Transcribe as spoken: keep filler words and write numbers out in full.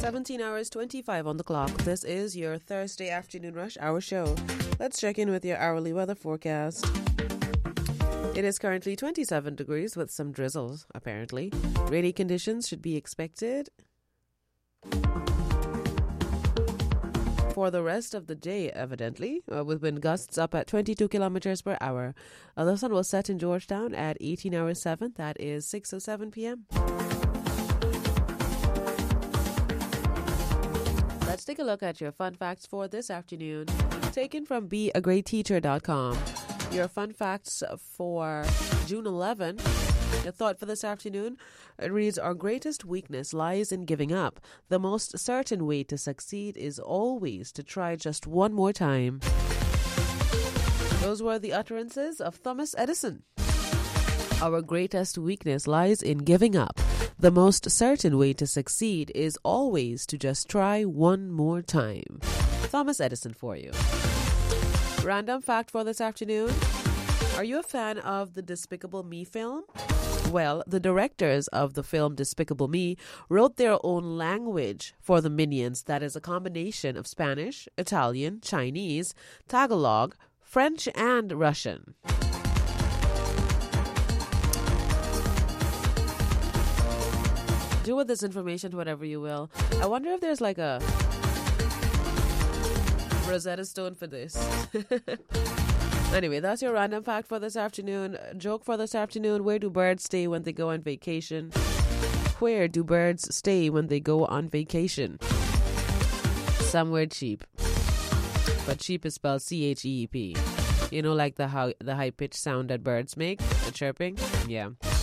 seventeen hours twenty-five on the clock. This is your Thursday afternoon rush hour show. Let's check in with your hourly weather forecast. It is currently twenty-seven degrees with some drizzles, apparently. Rainy conditions should be expected for the rest of the day, evidently, uh, with wind gusts up at twenty-two kilometers per hour. Uh, the sun will set in Georgetown at eighteen hours seven. That is six oh seven p.m. Let's take a look at your fun facts for this afternoon, taken from be a great teacher dot com. Your fun facts for June eleventh. Your thought for this afternoon, it reads, our greatest weakness lies in giving up. The most certain way to succeed is always to try just one more time. Those were the utterances of Thomas Edison. Our greatest weakness lies in giving up. The most certain way to succeed is always to just try one more time. Thomas Edison for you. Random fact for this afternoon. Are you a fan of the Despicable Me film? Well, the directors of the film Despicable Me wrote their own language for the Minions that is a combination of Spanish, Italian, Chinese, Tagalog, French, and Russian. Do with this information whatever you will. I wonder if there's like a Rosetta Stone for this. Anyway, that's your random fact for this afternoon. Joke for this afternoon. Where do birds stay when they go on vacation? Where do birds stay when they go on vacation? Somewhere cheap. But cheap is spelled C H E E P. You know, like the how the high pitched sound that birds make, the chirping? Yeah.